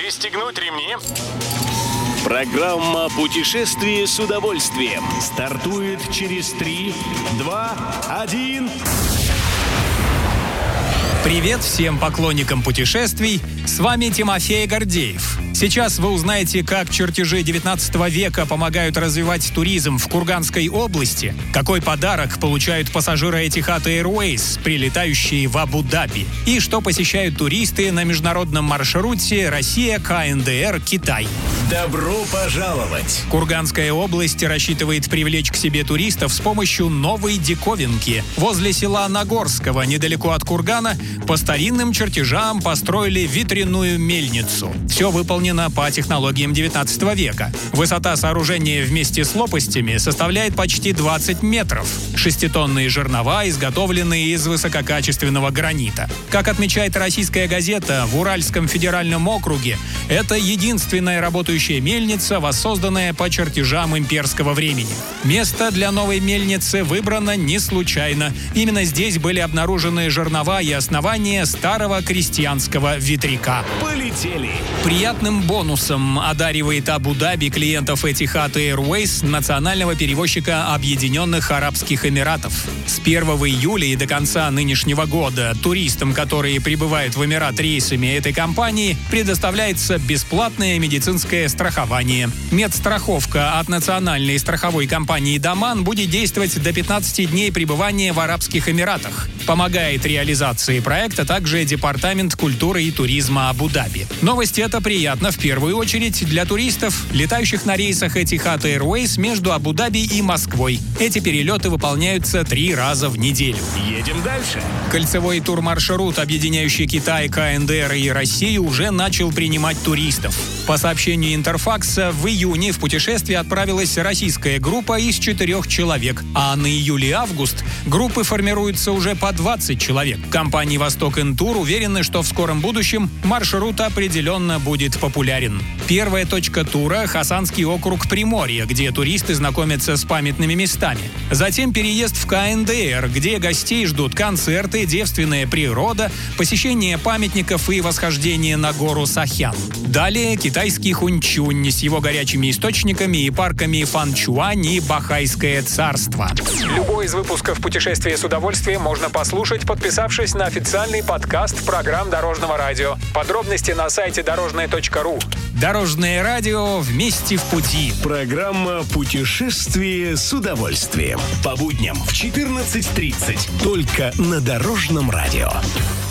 Пристегнуть ремни. Программа «Путешествие с удовольствием» стартует через 3, 2, 1... Привет всем поклонникам путешествий, с вами Тимофей Гордеев. Сейчас вы узнаете, как чертежи 19 века помогают развивать туризм в Курганской области, какой подарок получают пассажиры Etihad Airways, прилетающие в Абу-Даби, и что посещают туристы на международном маршруте Россия, КНДР, Китай. Добро пожаловать! Курганская область рассчитывает привлечь к себе туристов с помощью новой диковинки. Возле села Нагорского, недалеко от Кургана, по старинным чертежам построили ветряную мельницу. Все выполнено по технологиям 19 века. Высота сооружения вместе с лопастями составляет почти 20 метров. Шеститонные жернова изготовлены из высококачественного гранита. Как отмечает российская газета, в Уральском федеральном округе это единственная работающая мельница, воссозданная по чертежам имперского времени. Место для новой мельницы выбрано не случайно. Именно здесь были обнаружены жернова и основания старого крестьянского ветряка. Полетели! Приятным бонусом одаривает Абу-Даби клиентов Etihad Airways, национального перевозчика Объединенных Арабских Эмиратов. С 1 июля и до конца нынешнего года туристам, которые прибывают в Эмират рейсами этой компании, предоставляется бесплатное медицинское страхование. Медстраховка от национальной страховой компании «Даман» будет действовать до 15 дней пребывания в Арабских Эмиратах. Помогает реализации проекта также Департамент культуры и туризма Абу-Даби. Новость эта приятна в первую очередь для туристов, летающих на рейсах Etihad Airways между Абу-Даби и Москвой. Эти перелеты выполняются 3 раза в неделю. Едем дальше. Кольцевой турмаршрут, объединяющий Китай, КНДР и Россию, уже начал принимать туристов. По сообщению Интерфакса, в июне в путешествие отправилась российская группа из 4 человек, а на июль и август группы формируются уже по 20 человек. Компания «Восток Интур» уверены, что в скором будущем маршрут определенно будет популярен. Первая точка тура – Хасанский округ Приморья, где туристы знакомятся с памятными местами. Затем переезд в КНДР, где гостей ждут концерты, девственная природа, посещение памятников и восхождение на гору Сахян. Далее китайский Хунчунь с его горячими источниками и парками Фанчуань и Бахайское царство. Любой из выпусков «Путешествия с удовольствием» можно послушать, подписавшись на официальный подкаст программ Дорожного радио. Подробности на сайте дорожное.ру. Дорожное радио, вместе в пути. Программа «Путешествие с удовольствием». По будням в 14:30. Только на Дорожном радио.